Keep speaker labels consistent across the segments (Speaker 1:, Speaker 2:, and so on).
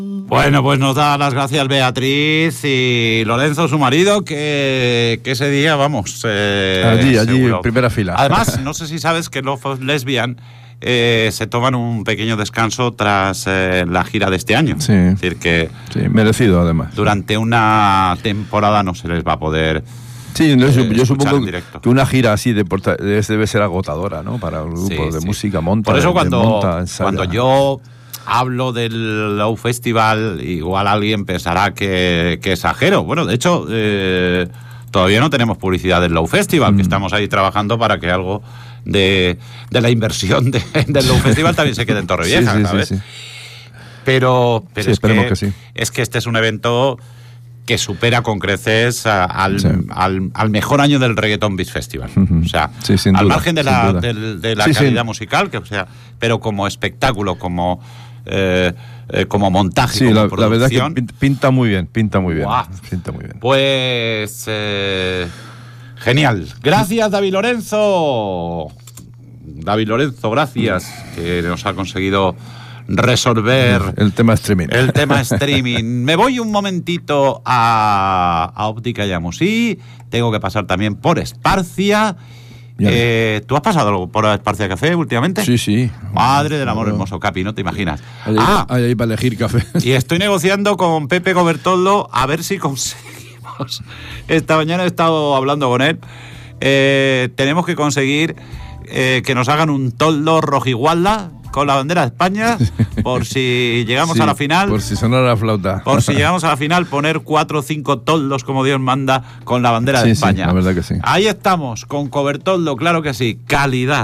Speaker 1: Bueno, pues nos da las gracias Beatriz y Lorenzo, su marido, que ese día, vamos...
Speaker 2: allí en primera fila.
Speaker 1: Además, no sé si sabes que Love of Lesbian se toman un pequeño descanso tras la gira de este año.
Speaker 2: Sí.
Speaker 1: Es decir, que...
Speaker 2: Sí, merecido además.
Speaker 1: Durante una temporada no se les va a poder...
Speaker 2: Sí, yo supongo que una gira así debe ser agotadora, ¿no? Para un grupo de música, monta.
Speaker 1: Por eso cuando
Speaker 2: ensaya.
Speaker 1: yo hablo del Low Festival, igual alguien pensará que exagero. Bueno, de hecho, todavía no tenemos publicidad del Low Festival, que estamos ahí trabajando para que algo de la inversión del Low Festival también se quede en Torrevieja, ¿sabes? Sí. Pero
Speaker 2: sí, esperemos que sí.
Speaker 1: Es que este es un evento que supera con creces al mejor año del Reggaeton Beach Festival. O sea, al margen de la calidad musical, pero como espectáculo, como montaje, como producción.
Speaker 2: La verdad es que pinta muy bien.
Speaker 1: Wow.
Speaker 2: Pinta muy bien.
Speaker 1: Pues genial. Gracias, David Lorenzo. Gracias, que nos ha conseguido resolver
Speaker 2: el tema streaming.
Speaker 1: Me voy un momentito a Óptica Llamusí. Tengo que pasar también por Esparcia. ¿Tú has pasado por Esparcia Café últimamente?
Speaker 2: Sí.
Speaker 1: Madre del amor hermoso, Capi, no te imaginas.
Speaker 2: Ahí para elegir café.
Speaker 1: Y estoy negociando con Pepe Cobertoldo a ver si conseguimos. Esta mañana he estado hablando con él. Tenemos que conseguir que nos hagan un toldo rojigualda con la bandera de España, por si llegamos a la final.
Speaker 2: Por si sonara la flauta.
Speaker 1: Por si llegamos a la final, poner 4 o 5 toldos, como Dios manda, con la bandera de España.
Speaker 2: Sí, la verdad que sí.
Speaker 1: Ahí estamos, con Cobertoldo, claro que sí. Calidad.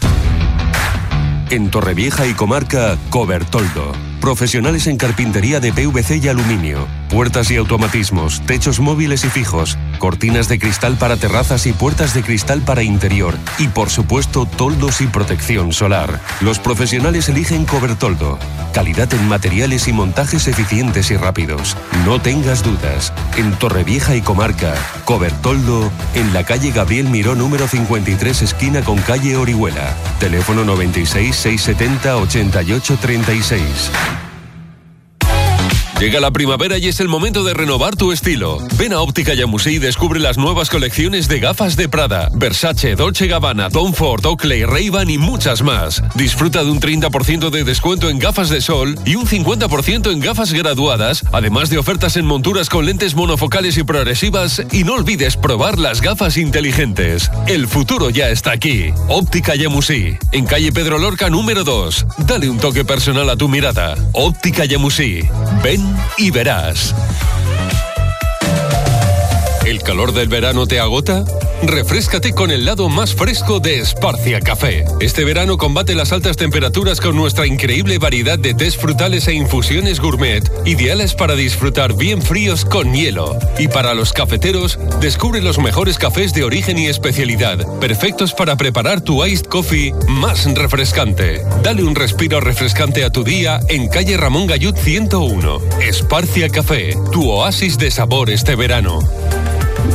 Speaker 3: En Torrevieja y comarca, Cobertoldo. Profesionales en carpintería de PVC y aluminio, puertas y automatismos, techos móviles y fijos, cortinas de cristal para terrazas y puertas de cristal para interior y, por supuesto, toldos y protección solar. Los profesionales eligen Cobertoldo. Calidad en materiales y montajes eficientes y rápidos. No tengas dudas. En Torrevieja y comarca, Cobertoldo, en la calle Gabriel Miró número 53, esquina con calle Orihuela. Teléfono 96 670 88 36. Llega la primavera y es el momento de renovar tu estilo. Ven a Óptica Llamusí y descubre las nuevas colecciones de gafas de Prada, Versace, Dolce & Gabbana, Tom Ford, Oakley, Ray-Ban y muchas más. Disfruta de un 30% de descuento en gafas de sol y un 50% en gafas graduadas, además de ofertas en monturas con lentes monofocales y progresivas, y no olvides probar las gafas inteligentes. El futuro ya está aquí. Óptica Llamusí, en calle Pedro Lorca número 2. Dale un toque personal a tu mirada. Óptica Llamusí. Ven y verás. ¿El calor del verano te agota? Refréscate con el lado más fresco de Esparcia Café. Este verano combate las altas temperaturas con nuestra increíble variedad de tés frutales e infusiones gourmet, ideales para disfrutar bien fríos con hielo. Y para los cafeteros, descubre los mejores cafés de origen y especialidad, perfectos para preparar tu iced coffee más refrescante. Dale un respiro refrescante a tu día en calle Ramón Gallud 101. Esparcia Café, tu oasis de sabor este verano.